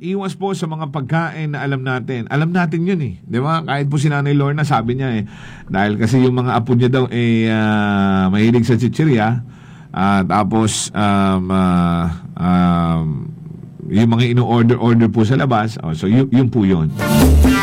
iwas po sa mga pagkain na alam natin. Alam natin yun eh. Di ba? Kahit po si Nanay Lorna, sabi niya eh. Dahil kasi yung mga apo niya daw mahilig sa chichirya. Tapos, yung mga ino-order po sa labas. So, yun po yun.